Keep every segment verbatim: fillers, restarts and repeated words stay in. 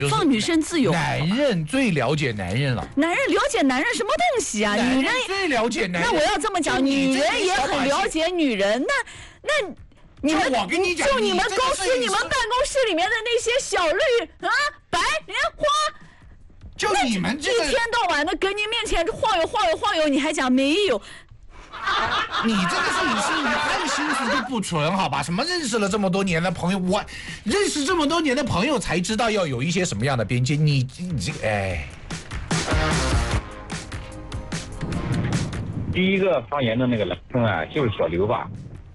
放女生自由。 男人最了解男人了。 男人了解男人什么东西啊？女人最了解男人。 那我要这么讲，女人也很了解女人。那那你们， 我跟你讲， 就你们公司、你们办公室里面的那些小绿啊、白莲花， 就你们这个一天到晚的跟你面前晃悠晃悠晃悠，你还讲没有？ 你这个是你是你看心思就不纯，好吧？什么认识了这么多年的朋友，我认识这么多年的朋友才知道要有一些什么样的边界。你你这个哎， 第一个发言的那个男生啊，就是小刘吧？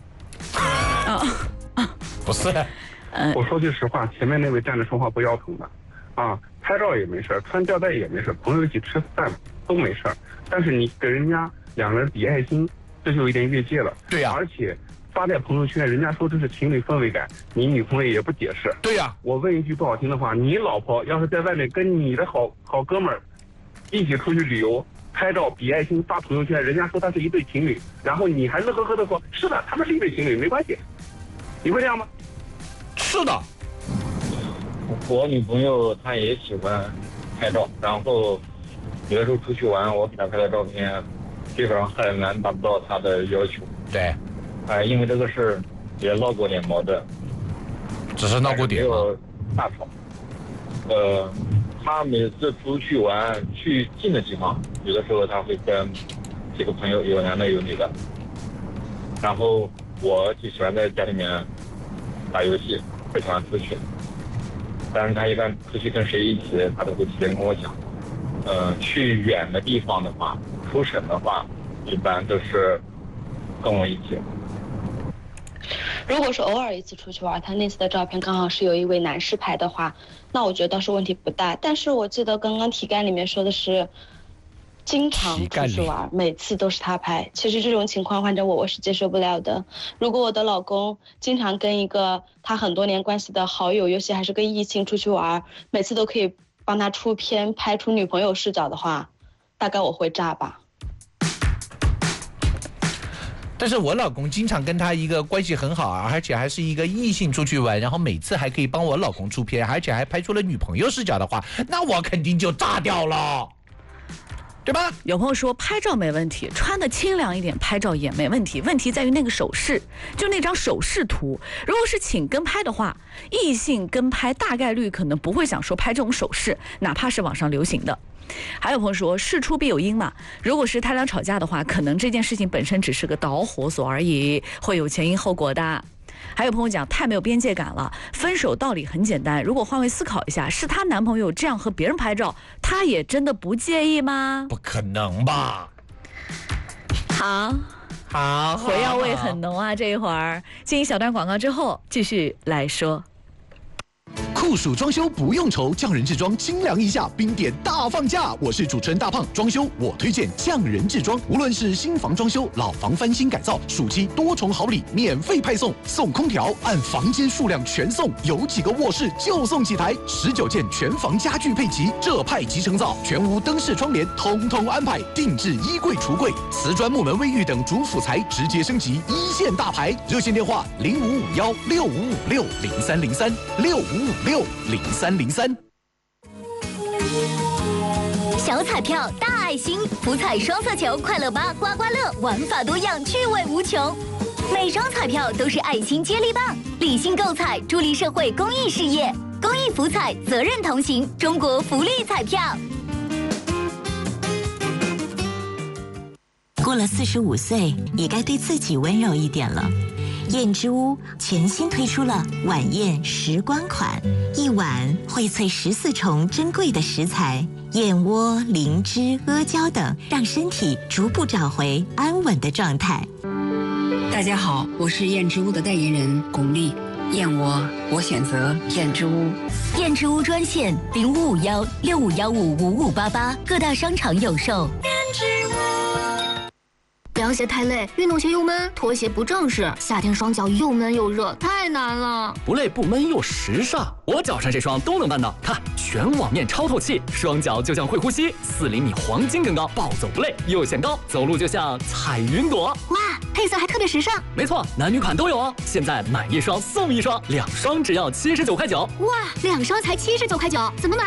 啊， 不是。 我说句实话，前面那位站着说话不腰疼的，啊，拍照也没事，穿吊带也没事，朋友一起吃饭都没事，但是你给人家两个人比爱心，这就有一点越界了。 对呀、啊， 而且发在朋友圈，人家说这是情侣氛围感，你女朋友也不解释。 对呀、啊， 我问一句不好听的话，你老婆要是在外面跟你的好好哥们儿一起出去旅游，拍照比爱心发朋友圈，人家说他是一对情侣，然后你还乐呵呵的说，是的，他们是一对情侣，没关系，你会这样吗？ 是的。 我女朋友她也喜欢拍照，然后有的时候出去玩，我给她拍的照片，基本上很难达不到她的要求。 对， 哎、呃，因为这个事也闹过点矛盾， 只是闹过点， 没有大吵。呃，她每次出去玩，去近的地方，有的时候她会跟几个朋友，有男的有女的，然后我就喜欢在家里面打游戏，不喜欢出去。但是他一般出去跟谁一起，他都会提前跟我讲。呃，去远的地方的话，出省的话，一般都是跟我一起。 如果是偶尔一次出去玩，他那次的照片刚好是有一位男士拍的话，那我觉得倒是问题不大。但是我记得刚刚题干里面说的是经常出去玩，每次都是他拍。其实这种情况，换成我，我是接受不了的。如果我的老公经常跟一个他很多年关系的好友，尤其还是跟异性出去玩，每次都可以帮他出片，拍出女朋友视角的话，大概我会炸吧。 但是我老公经常跟他一个关系很好，而且还是一个异性出去玩，然后每次还可以帮我老公出片，而且还拍出了女朋友视角的话，那我肯定就炸掉了。对吧？ 有朋友说拍照没问题，穿的清凉一点拍照也没问题，问题在于那个手势，就那张手势图。如果是请跟拍的话，异性跟拍大概率可能不会想说拍这种手势，哪怕是网上流行的。还有朋友说事出必有因嘛，如果是他俩吵架的话，可能这件事情本身只是个导火索而已，会有前因后果的。还有朋友讲太没有边界感了，分手道理很简单，如果换位思考一下，是她男朋友这样和别人拍照，她也真的不介意吗？ 不可能吧。 好好， 火药味很浓啊，这一会儿进一小段广告之后继续来说。 酷暑装修不用愁，匠人制装清凉一下，冰点大放价。我是主持人大胖，装修我推荐匠人制装。无论是新房装修、老房翻新改造，暑期多重好礼免费派送，送空调按房间数量全送，有几个卧室就送几台，十九件全房家具配齐，这派集成灶，全屋灯饰窗帘通通安排，定制衣柜橱柜，瓷砖木门卫浴等主辅材直接升级一线大牌。热线电话零五五幺六五五六零三零三六五五六零三零三。 小彩票大爱心，福彩双色球快乐吧刮刮乐，玩法多样，趣味无穷。每张彩票都是爱心接力棒，理性购彩，助力社会公益事业。公益福彩，责任同行，中国福利彩票。 过了四十五岁，也该对自己温柔一点了。燕之屋全新推出了晚宴时光款，一碗荟萃十四重珍贵的食材，燕窝、灵芝、阿胶等，让身体逐步找回安稳的状态。 大家好，我是燕之屋的代言人巩俐。燕窝，我选择燕之屋。 燕之屋专线零五五幺六五幺五五五八八，各大商场有售。燕之屋。 凉鞋太累，运动鞋又闷，拖鞋不正式，夏天双脚又闷又热，太难了。 不累不闷又时尚，我脚上这双都能办到。看，全网面超透气，双脚就像会呼吸，四厘米黄金更高，暴走不累，又显高，走路就像彩云朵。 哇， 配色还特别时尚。 没错，男女款都有哦。现在买一双送一双，两双只要七十九块九。 哇，两双才七十九块九，怎么买？